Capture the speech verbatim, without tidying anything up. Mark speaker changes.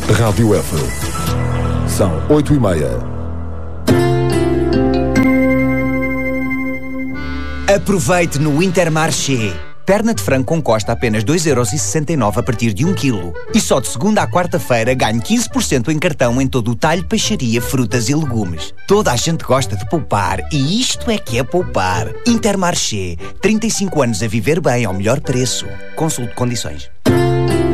Speaker 1: Rádio F. São oito e meia.
Speaker 2: Aproveite no Intermarché. Perna de frango com costa a apenas dois euros e sessenta e nove a partir de um quilo. E só de segunda à quarta-feira ganhe quinze por cento em cartão em todo o talho, peixaria, frutas e legumes. Toda a gente gosta de poupar e isto é que é poupar. Intermarché. trinta e cinco anos a viver bem ao melhor preço. Consulte condições.